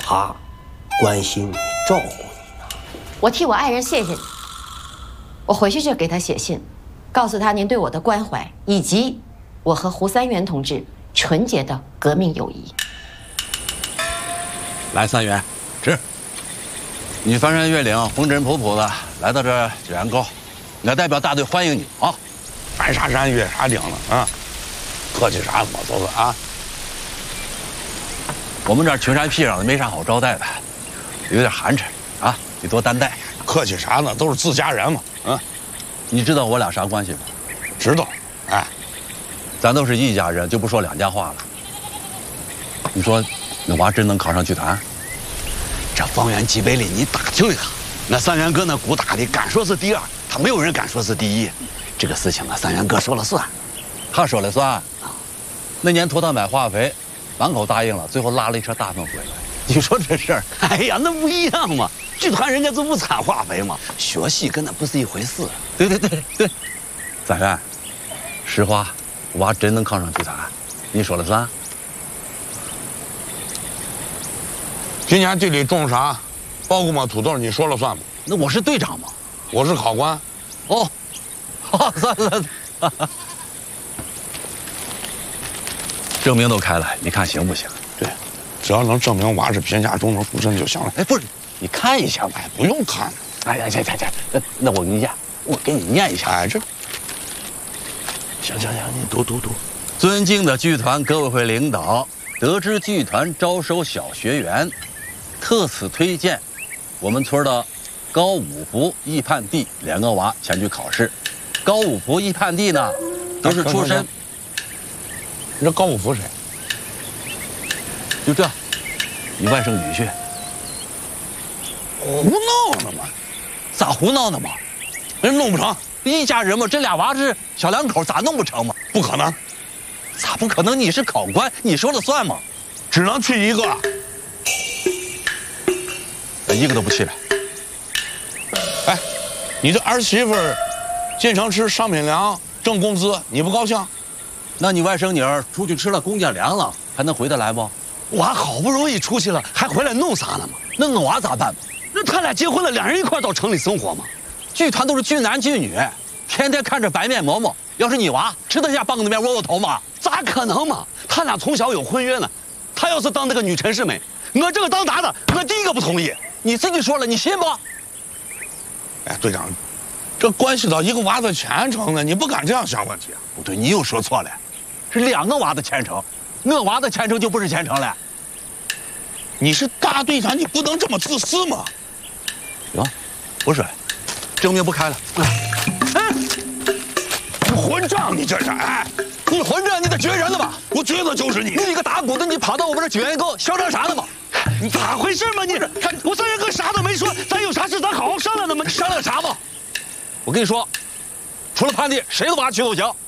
他关心你、照顾你呢。 我替我爱人谢谢你。我回去就给他写信，告诉他您对我的关怀，以及我和胡三元同志纯洁的革命友谊。 来，三元，吃。你翻山越岭、风尘仆仆的来到这九阳沟，我代表大队欢迎你啊！ 翻啥山越啥岭了啊？客气啥嘛，走走啊！ 我们这儿穷山僻壤的，没啥好招待的，有点寒碜啊，你多担待。 客气啥呢？都是自家人嘛。嗯， 你知道我俩啥关系吗？ 知道。哎， 咱都是一家人，就不说两家话了。你说，那娃真能考上剧团？ 这方圆几百里，你打听一下，那三元哥那鼓打的，敢说是第二，他没有人敢说是第一。这个事情啊，三元哥说了算。 他说了算。那年托他买化肥，满口答应了，最后拉了一车大粪回来。你说这事儿？ 哎呀，那不一样嘛！剧团人家是不产化肥嘛，学戏跟那不是一回事。 对，三元，实话，娃真能考上剧团，你说了算。 今年地里种啥，包谷嘛土豆，你说了算吗？ 那我是队长嘛， 我是考官。 哦，好，算了。证明都开了，你看行不行？ 对，只要能证明娃是贫下中农出身就行了。 哎，不是，你看一下吧。 哎，不用看。 哎呀，行，那我给你念，我给你念一下。 哎，这，行，你读。 尊敬的剧团革委会领导，得知剧团招收小学员，特此推荐我们村的高五福、易盼娣2个娃前去考试。高五福、易盼娣呢，都是出身。 你这高五福谁？ 就这，你外甥女婿。 胡闹呢嘛？ 咋胡闹呢嘛？ 人弄不成， 一家人嘛，这俩娃是小两口，咋弄不成嘛？ 不可能。 咋不可能？你是考官，你说了算嘛？ 只能去一个。 一个都不去。 哎，你这儿媳妇进城吃商品粮挣工资，你不高兴？ 那你外甥女儿出去吃了公家粮了，还能回得来不？ 娃好不容易出去了，还回来弄啥呢嘛？ 那我娃咋办？ 那他俩结婚了，两人一块到城里生活嘛？ 剧团都是俊男俊女，天天看着白面馍馍。要是你娃吃得下棒子面窝窝头吗？ 咋可能嘛？他俩从小有婚约呢。他要是当那个女陈世美，我这个当打的，我第一个不同意。 你自己说了，你信不？ 哎，队长，这关系到一个娃的前程呢，你不敢这样想问题啊？ 不对，你又说错了，是2个娃的前程，我娃的前程就不是前程了。 你是大队长，你不能这么自私嘛？ 行，不是，证明不开了。 混账！你这是哎， 你混账！你得撅人了吧？ 我觉得就是你。 你一个打鼓的，你跑到我们这撅人沟嚣张啥呢嘛？ 你咋回事嘛？你看我三元哥啥都没说，咱有啥事咱好好商量的嘛。 商量啥嘛？我跟你说，除了盼娣，谁的娃去都行。